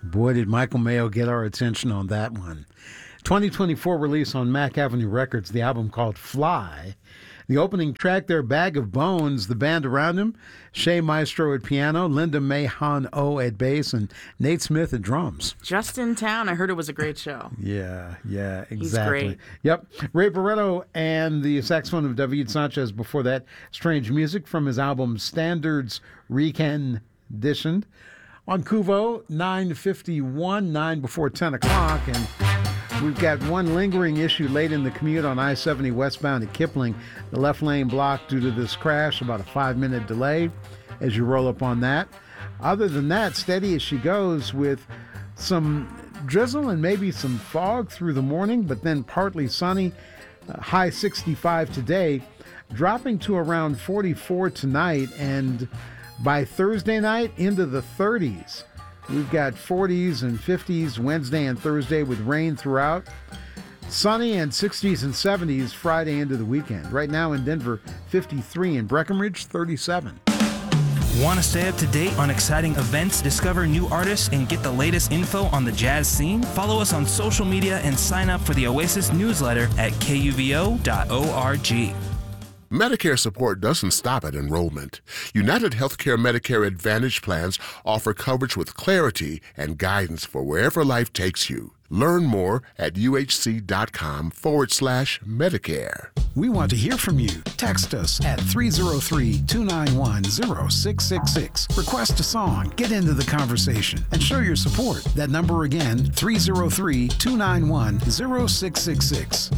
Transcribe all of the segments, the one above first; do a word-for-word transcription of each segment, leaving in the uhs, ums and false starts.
Boy, did Michael Mayo get our attention on that one. twenty twenty-four release on Mack Avenue Records, the album called Fly. The opening track there, Bag of Bones, the band around him, Shea Maestro at piano, Linda May Han O at bass, and Nate Smith at drums. Just in town. I heard it was a great show. Yeah, yeah, exactly. He's great. Yep. Ray Barretto and the saxophone of David Sanchez before that. Strange music from his album Standards Reconditioned. On Kuvo, nine fifty-one, nine before ten o'clock, and we've got one lingering issue late in the commute on I seventy westbound at Kipling. The left lane blocked due to this crash, about a five-minute delay as you roll up on that. Other than that, steady as she goes with some drizzle and maybe some fog through the morning, but then partly sunny, uh, high sixty-five today, dropping to around forty-four tonight, and by Thursday night into the thirties. We've got forties and fifties Wednesday and Thursday with rain throughout. Sunny and sixties and seventies Friday into the weekend. Right now in Denver, fifty-three. In Breckenridge, thirty-seven. Want to stay up to date on exciting events, discover new artists, and get the latest info on the jazz scene? Follow us on social media and sign up for the Oasis newsletter at K U V O dot org. Medicare support doesn't stop at enrollment. United Healthcare Medicare Advantage plans offer coverage with clarity and guidance for wherever life takes you. Learn more at uhc.com forward slash Medicare. We want to hear from you. Text us at three oh three, two nine one, oh six six six. Request a song, get into the conversation, and show your support. That number again, three oh three, two nine one, oh six six six.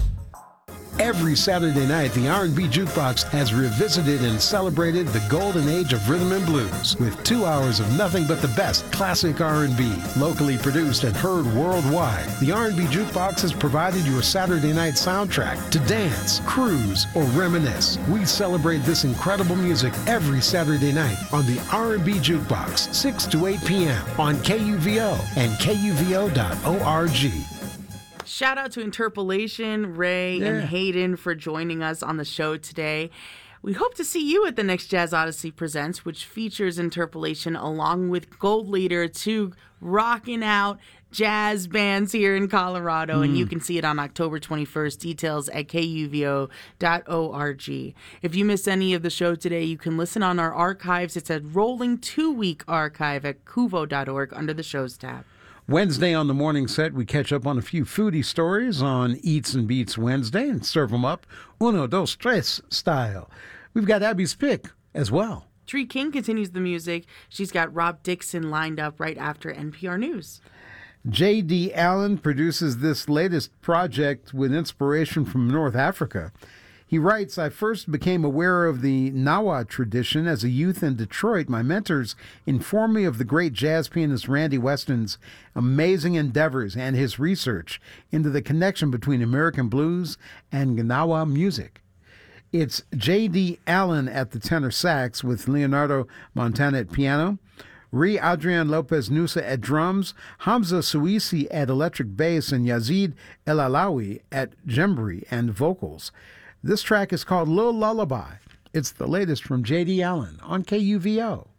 Every Saturday night, the R and B Jukebox has revisited and celebrated the golden age of rhythm and blues with two hours of nothing but the best classic R and B, locally produced and heard worldwide. The R and B Jukebox has provided your Saturday night soundtrack to dance, cruise, or reminisce. We celebrate this incredible music every Saturday night on the R and B Jukebox, six to eight p.m. on K U V O and K U V O dot org. Shout out to Interpolation, Ray, Yeah. and Hayden for joining us on the show today. We hope to see you at the next Jazz Odyssey Presents, which features Interpolation along with Gold Leader, two rocking out jazz bands here in Colorado. Mm. And you can see it on October twenty-first. Details at K U V O dot org. If you missed any of the show today, you can listen on our archives. It's a rolling two-week archive at kuvo dot org under the shows tab. Wednesday on the morning set, we catch up on a few foodie stories on Eats and Beats Wednesday and serve them up uno, dos, tres style. We've got Abby's Pick as well. Tree King continues the music. She's got Rob Dixon lined up right after N P R News. J D. Allen produces this latest project with inspiration from North Africa. He writes, I first became aware of the Gnawa tradition as a youth in Detroit. My mentors informed me of the great jazz pianist Randy Weston's amazing endeavors and his research into the connection between American blues and Gnawa music. It's J D. Allen at the tenor sax with Leonardo Montana at piano, Ree Adrian Lopez Nusa at drums, Hamza Suisi at electric bass, and Yazid El Alawi at djembe and vocals. This track is called Lil Lullaby. It's the latest from J D. Allen on K U V O.